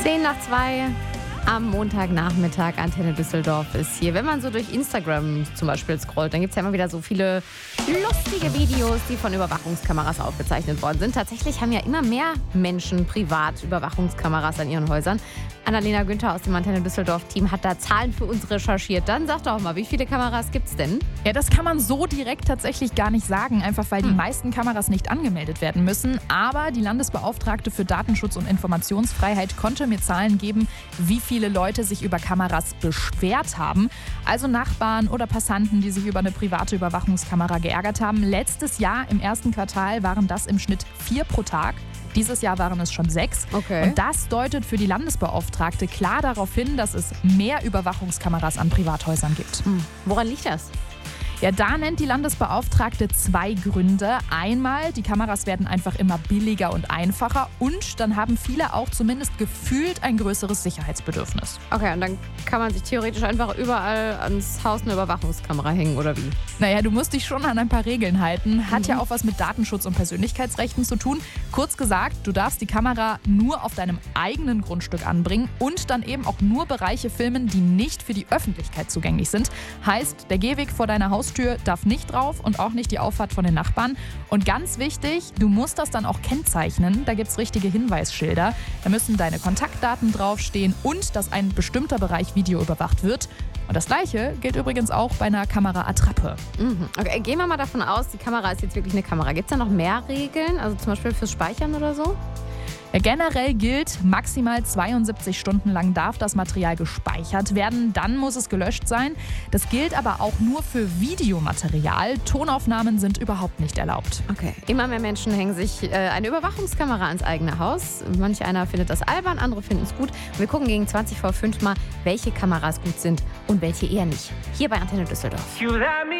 10:02 am Montagnachmittag. Antenne Düsseldorf ist hier. Wenn man so durch Instagram zum Beispiel scrollt, dann gibt es ja immer wieder so viele lustige Videos, die von Überwachungskameras aufgezeichnet worden sind. Tatsächlich haben ja immer mehr Menschen privat Überwachungskameras an ihren Häusern. Annalena Günther aus dem Antenne Düsseldorf-Team hat da Zahlen für uns recherchiert. Dann sag doch mal, wie viele Kameras gibt's denn? Ja, das kann man so direkt tatsächlich gar nicht sagen, einfach weil die meisten Kameras nicht angemeldet werden müssen. Aber die Landesbeauftragte für Datenschutz und Informationsfreiheit konnte mir Zahlen geben, wie viele Leute sich über Kameras beschwert haben. Also Nachbarn oder Passanten, die sich über eine private Überwachungskamera geärgert haben. Letztes Jahr im ersten Quartal waren das im Schnitt 4 pro Tag. Dieses Jahr waren es schon 6. Okay. Und das deutet für die Landesbeauftragte klar darauf hin, dass es mehr Überwachungskameras an Privathäusern gibt. Woran liegt das? Ja, da nennt die Landesbeauftragte 2 Gründe. Einmal, die Kameras werden einfach immer billiger und einfacher und dann haben viele auch zumindest gefühlt ein größeres Sicherheitsbedürfnis. Okay, und dann kann man sich theoretisch einfach überall ans Haus eine Überwachungskamera hängen, oder wie? Naja, du musst dich schon an ein paar Regeln halten. Hat ja auch was mit Datenschutz und Persönlichkeitsrechten zu tun. Kurz gesagt, du darfst die Kamera nur auf deinem eigenen Grundstück anbringen und dann eben auch nur Bereiche filmen, die nicht für die Öffentlichkeit zugänglich sind. Heißt, der Gehweg vor deiner Haustür darf nicht drauf und auch nicht die Auffahrt von den Nachbarn. Und ganz wichtig, du musst das dann auch kennzeichnen. Da gibt es richtige Hinweisschilder. Da müssen deine Kontaktdaten draufstehen und dass ein bestimmter Bereich videoüberwacht wird. Und das Gleiche gilt übrigens auch bei einer Kameraattrappe. Okay, gehen wir mal davon aus, die Kamera ist jetzt wirklich eine Kamera. Gibt es da noch mehr Regeln? Also zum Beispiel fürs Speichern oder so? Ja, generell gilt, maximal 72 Stunden lang darf das Material gespeichert werden, dann muss es gelöscht sein. Das gilt aber auch nur für Videomaterial. Tonaufnahmen sind überhaupt nicht erlaubt. Okay. Immer mehr Menschen hängen sich eine Überwachungskamera ans eigene Haus. Manch einer findet das albern, andere finden es gut. Und wir gucken gegen 20 vor 5 mal, welche Kameras gut sind und welche eher nicht. Hier bei Antenne Düsseldorf.